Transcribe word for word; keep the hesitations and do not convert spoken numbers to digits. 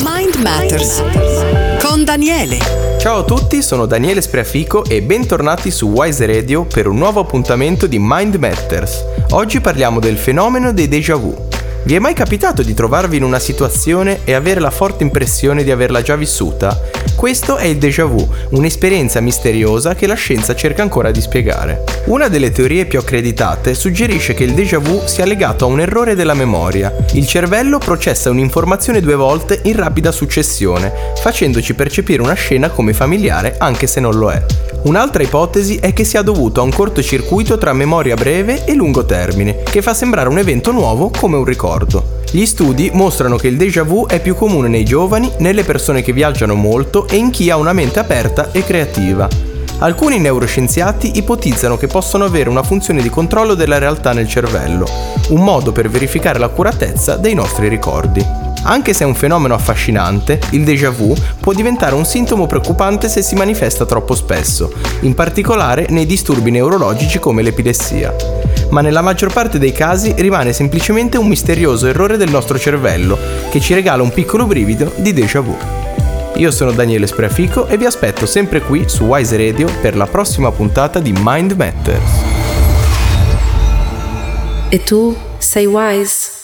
Mind Matters con Daniele. Ciao a tutti, sono Daniele Spreafico e bentornati su Wise Radio per un nuovo appuntamento di Mind Matters. Oggi parliamo del fenomeno dei déjà vu. Vi è mai capitato di trovarvi in una situazione e avere la forte impressione di averla già vissuta? Questo è il déjà vu, un'esperienza misteriosa che la scienza cerca ancora di spiegare. Una delle teorie più accreditate suggerisce che il déjà vu sia legato a un errore della memoria. Il cervello processa un'informazione due volte in rapida successione, facendoci percepire una scena come familiare anche se non lo è. Un'altra ipotesi è che sia dovuto a un cortocircuito tra memoria breve e lungo termine, che fa sembrare un evento nuovo come un ricordo. Gli studi mostrano che il déjà vu è più comune nei giovani, nelle persone che viaggiano molto e in chi ha una mente aperta e creativa. Alcuni neuroscienziati ipotizzano che possono avere una funzione di controllo della realtà nel cervello, un modo per verificare l'accuratezza dei nostri ricordi. Anche se è un fenomeno affascinante, il déjà vu può diventare un sintomo preoccupante se si manifesta troppo spesso, in particolare nei disturbi neurologici come l'epilessia. Ma nella maggior parte dei casi rimane semplicemente un misterioso errore del nostro cervello che ci regala un piccolo brivido di déjà vu. Io sono Daniele Spreafico e vi aspetto sempre qui su Wise Radio per la prossima puntata di Mind Matters. E tu sei Wise?